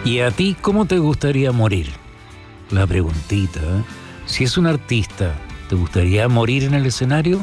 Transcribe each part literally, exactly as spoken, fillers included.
¿Y a ti cómo te gustaría morir? La preguntita, ¿eh? Si es un artista, ¿te gustaría morir en el escenario?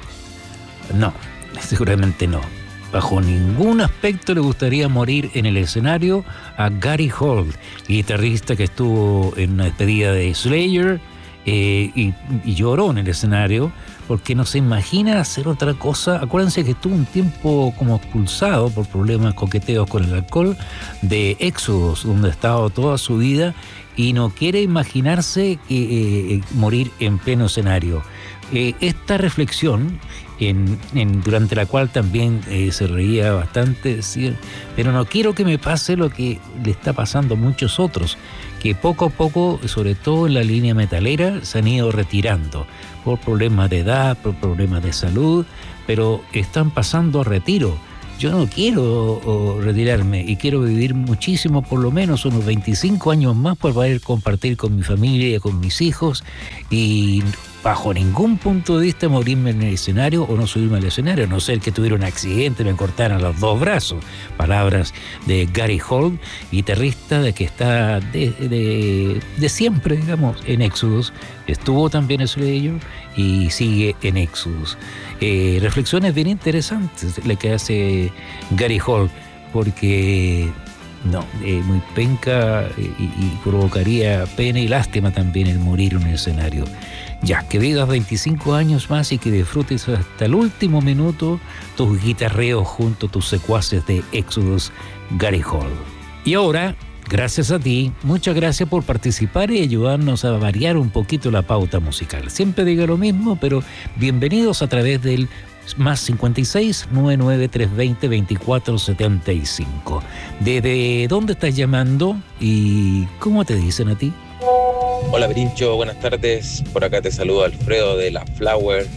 No, seguramente no. Bajo ningún aspecto le gustaría morir en el escenario a Gary Holt, guitarrista que estuvo en una despedida de Slayer eh, y, y lloró en el escenario porque no se imagina hacer otra cosa. Acuérdense que estuvo un tiempo como expulsado por problemas coqueteos con el alcohol de Exodus, donde ha estado toda su vida, y no quiere imaginarse eh, eh, morir en pleno escenario. Eh, esta reflexión, en, en, durante la cual también eh, se reía bastante, decir, pero no quiero que me pase lo que le está pasando a muchos otros, que poco a poco, sobre todo en la línea metalera, se han ido retirando por problemas de edad, por problemas de salud, pero están pasando a retiro. Yo no quiero o, retirarme y quiero vivir muchísimo, por lo menos unos veinticinco años más para poder compartir con mi familia, con mis hijos, y bajo ningún punto de vista morirme en el escenario o no subirme al escenario, a no ser que tuviera un accidente y me cortaran los dos brazos. Palabras de Gary Holt, guitarrista de que está de, de, de siempre, digamos, en Exodus. Estuvo también en Slayer y sigue en Exodus. Eh, reflexiones bien interesantes las que hace Gary Holt, porque no, eh, muy penca eh, y, y provocaría pena y lástima también el morir en un escenario. Ya, que vivas veinticinco años más y que disfrutes hasta el último minuto tus guitarreos junto a tus secuaces de Exodus, Gary Holt. Y ahora, gracias a ti, muchas gracias por participar y ayudarnos a variar un poquito la pauta musical. Siempre digo lo mismo, pero bienvenidos a través del más cincuenta y seis, noventa y nueve, trescientos veinte, veinticuatro setenta y cinco. ¿Desde dónde estás llamando y cómo te dicen a ti? Hola Brincho, buenas tardes. Por acá te saludo Alfredo de La Flower.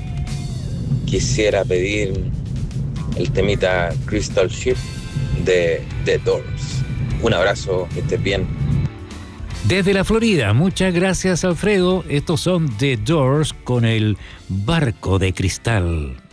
Quisiera pedir el temita Crystal Ship de The Doors. Un abrazo, que estés bien. Desde la Florida, muchas gracias Alfredo. Estos son The Doors con el Barco de Cristal.